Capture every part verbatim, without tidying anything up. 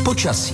Počasí.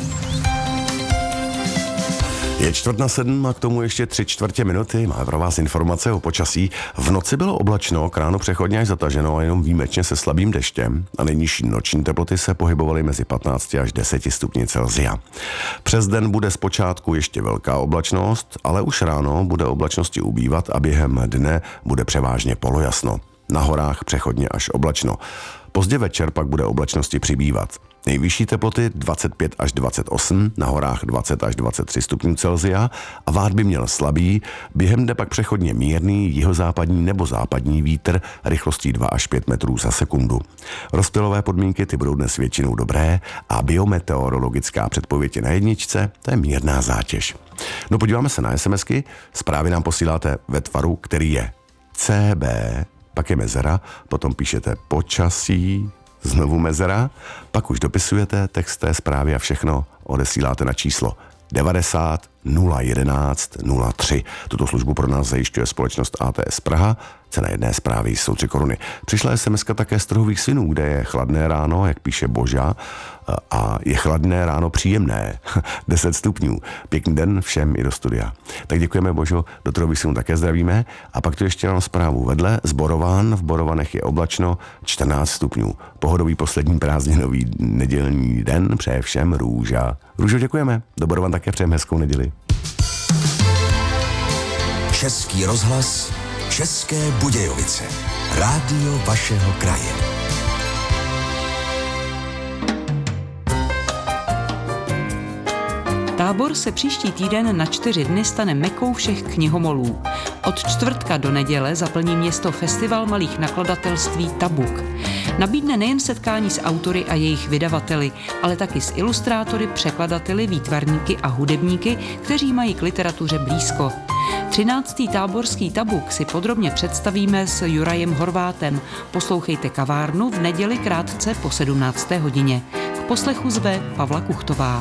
Je čtvrt na sedm a k tomu ještě tři čtvrtě minuty. Máme pro vás informace o počasí. V noci bylo oblačno, k ránu přechodně až zataženo a jenom výjimečně se slabým deštěm a nejnižší noční teploty se pohybovaly mezi patnácti až deseti stupni Celsia. Přes den bude zpočátku ještě velká oblačnost, ale už ráno bude oblačnosti ubývat a během dne bude převážně polojasno. Na horách přechodně až oblačno. Pozdě večer pak bude oblačnosti přibývat. Nejvyšší teploty dvacet pět až dvacet osm, na horách dvacet až dvacet tři stupňů Celsia a vát by měl slabý, během dne pak přechodně mírný jihozápadní nebo západní vítr rychlostí dva až pět metrů za sekundu. Rozptylové podmínky ty budou dnes většinou dobré a biometeorologická předpověď na jedničce, to je mírná zátěž. No podíváme se na SMSky, zprávy nám posíláte ve tvaru, který je C B, pak je mezera, potom píšete počasí, znovu mezera, pak už dopisujete text té zprávy a všechno odesíláte na číslo devadesát nula jedenáct nula tři. Tuto službu pro nás zajišťuje společnost A T S Praha. Cena jedné zprávy jsou tři koruny. Přišla es em eska také z Trhových Svinů, kde je chladné ráno, jak píše Boža, a je chladné ráno příjemné. deset stupňů. Pěkný den všem i do studia. Tak děkujeme, Božo, do Trhových Svinů také zdravíme. A pak tu ještě mám zprávu vedle. Z Borovan, v Borovanech je oblačno čtrnáct stupňů. Pohodový poslední prázdninový nedělní den přeje všem Růža. Růžo, děkujeme. Do Borovan také přejeme hezkou neděli. Český rozhlas, České Budějovice. Rádio vašeho kraje. Tábor se příští týden na čtyři dny stane mekou všech knihomolů. Od čtvrtka do neděle zaplní město festival malých nakladatelství Tabuk. Nabídne nejen setkání s autory a jejich vydavateli, ale taky s ilustrátory, překladateli, výtvarníky a hudebníky, kteří mají k literatuře blízko. třináctý táborský Tabuk si podrobně představíme s Jurajem Horvátem. Poslouchejte Kavárnu v neděli krátce po sedmnácté hodině. K poslechu zve Pavla Kuchtová.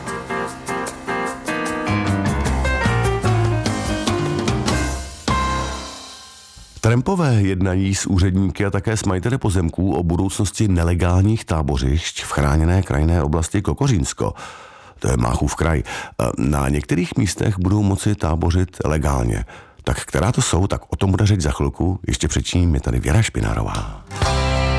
Trampové jednají s úředníky a také s majiteli pozemků o budoucnosti nelegálních tábořišť v chráněné krajinné oblasti Kokořínsko. To je Máchův kraj. Na některých místech budou moci tábořit legálně. Tak která to jsou, tak o tom bude řeč za chvilku. Ještě předtím je tady Věra Špinárová.